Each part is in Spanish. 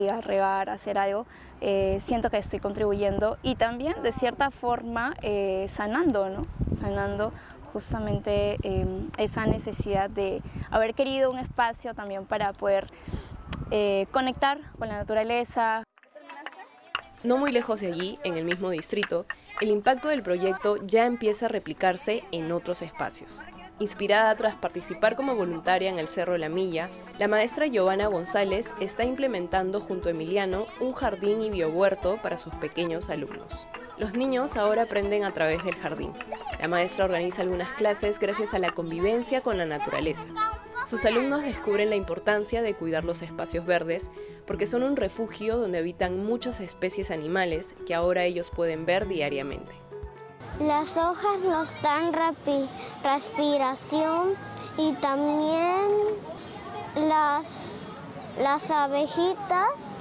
a regar, a hacer algo, siento que estoy contribuyendo y también de cierta forma sanando, ¿no? Sanando justamente esa necesidad de haber querido un espacio también para poder conectar con la naturaleza. No muy lejos de allí, en el mismo distrito, el impacto del proyecto ya empieza a replicarse en otros espacios. Inspirada tras participar como voluntaria en el Cerro La Milla, la maestra Giovanna González está implementando junto a Emiliano un jardín y biohuerto para sus pequeños alumnos. Los niños ahora aprenden a través del jardín. La maestra organiza algunas clases gracias a la convivencia con la naturaleza. Sus alumnos descubren la importancia de cuidar los espacios verdes porque son un refugio donde habitan muchas especies animales que ahora ellos pueden ver diariamente. Las hojas nos dan respiración y también las abejitas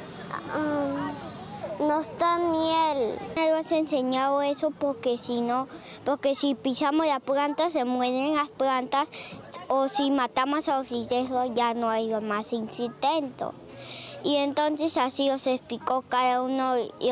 nos dan miel. Me has enseñado eso porque si pisamos las plantas se mueren las plantas o si matamos a los insectos ya no hay más insectos. Y entonces así os explicó cada uno y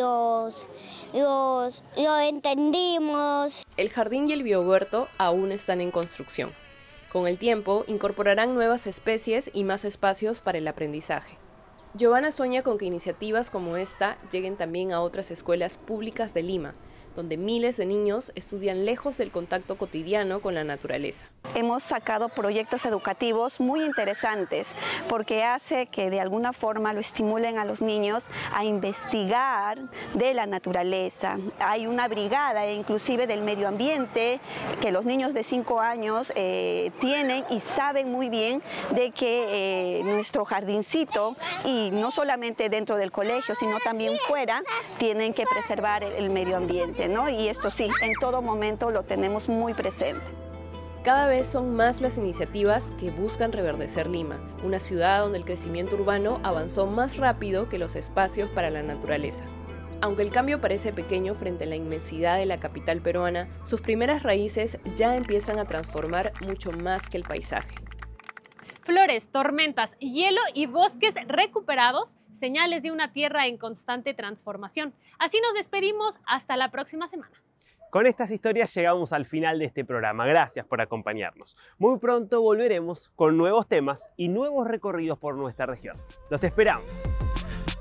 lo entendimos. El jardín y el biohuerto aún están en construcción. Con el tiempo incorporarán nuevas especies y más espacios para el aprendizaje. Giovanna sueña con que iniciativas como esta lleguen también a otras escuelas públicas de Lima, donde miles de niños estudian lejos del contacto cotidiano con la naturaleza. Hemos sacado proyectos educativos muy interesantes porque hace que de alguna forma lo estimulen a los niños a investigar de la naturaleza. Hay una brigada inclusive del medio ambiente que los niños de 5 años tienen y saben muy bien de que nuestro jardincito, y no solamente dentro del colegio, sino también fuera, tienen que preservar el medio ambiente, ¿no? Y esto sí, en todo momento lo tenemos muy presente. Cada vez son más las iniciativas que buscan reverdecer Lima, una ciudad donde el crecimiento urbano avanzó más rápido que los espacios para la naturaleza. Aunque el cambio parece pequeño frente a la inmensidad de la capital peruana, sus primeras raíces ya empiezan a transformar mucho más que el paisaje. Flores, tormentas, hielo y bosques recuperados, señales de una tierra en constante transformación. Así nos despedimos hasta la próxima semana. Con estas historias llegamos al final de este programa. Gracias por acompañarnos. Muy pronto volveremos con nuevos temas y nuevos recorridos por nuestra región. Los esperamos.